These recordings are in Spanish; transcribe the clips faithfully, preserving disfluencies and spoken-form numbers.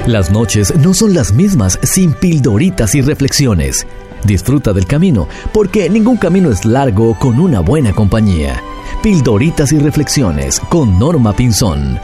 Las noches no son las mismas sin pildoritas y reflexiones. Disfruta del camino, porque ningún camino es largo con una buena compañía. Pildoritas y reflexiones con Norma Pinzón.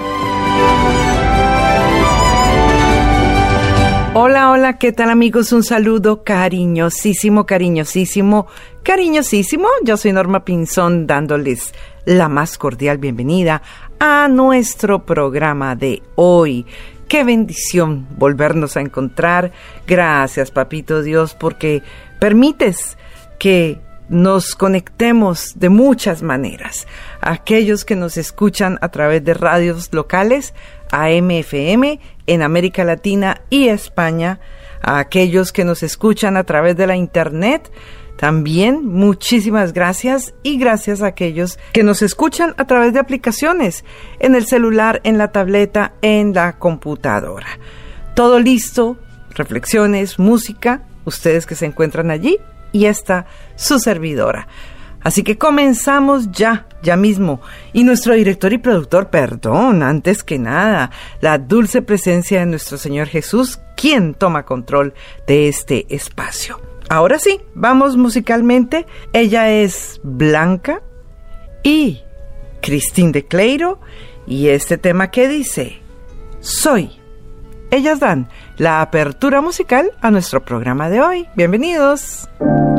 Hola, hola, ¿qué tal amigos? Un saludo cariñosísimo, cariñosísimo, cariñosísimo. Yo soy Norma Pinzón dándoles la más cordial bienvenida a nuestro programa de hoy. Qué bendición volvernos a encontrar. Gracias, Papito Dios, porque permites que nos conectemos de muchas maneras. Aquellos que nos escuchan a través de radios locales, A M F M, en América Latina y España, a aquellos que nos escuchan a través de la internet, también muchísimas gracias, y gracias a aquellos que nos escuchan a través de aplicaciones, en el celular, en la tableta, en la computadora. Todo listo, reflexiones, música, ustedes que se encuentran allí, y esta su servidora. Así que comenzamos ya, ya mismo. Y nuestro director y productor, perdón, antes que nada, la dulce presencia de nuestro Señor Jesús, quien toma control de este espacio. Ahora sí, vamos musicalmente. Ella es Blanca y Cristín de Cleiro, y este tema que dice, Soy. Ellas dan la apertura musical a nuestro programa de hoy. Bienvenidos.